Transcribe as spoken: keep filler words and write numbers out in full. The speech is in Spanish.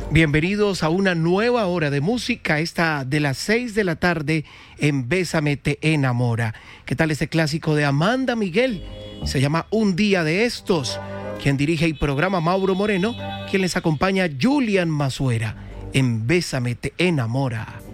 Bienvenidos a una nueva hora de música, esta de las seis de la tarde en Bésame te enamora. ¿Qué tal este clásico de Amanda Miguel? Se llama Un día de estos. Quien dirige el programa Mauro Moreno, quien les acompaña Julian Mazuera en Bésame te enamora.